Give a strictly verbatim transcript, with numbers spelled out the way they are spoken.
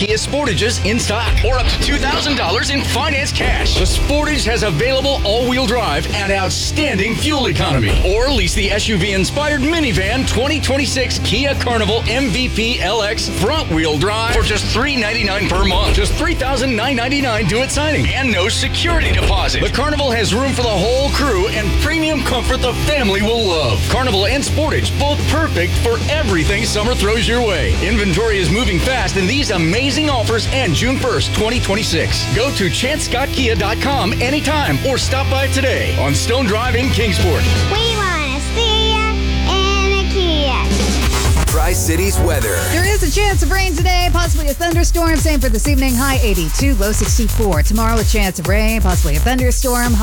Kia Sportages in stock, or up to two thousand dollars in finance cash. The Sportage has available all-wheel drive and outstanding fuel economy. Or lease the S U V-inspired minivan twenty twenty-six Kia Carnival M V P L X front-wheel drive for just three hundred ninety-nine dollars per month. Just three thousand nine hundred ninety-nine dollars due at signing, and no security deposit. The Carnival has room for the whole crew and premium comfort the family will love. Carnival and Sportage, both perfect for everything summer throws your way. Inventory is moving fast, and these amazing offers end June first, twenty twenty-six. Go to chance scott kia dot com anytime or stop by today on Stone Drive in Kingsport. We want to see ya in a Kia. Tri-Cities weather. There is a chance of rain today, possibly a thunderstorm. Same for this evening. High eighty-two, low sixty-four. Tomorrow, a chance of rain, possibly a thunderstorm.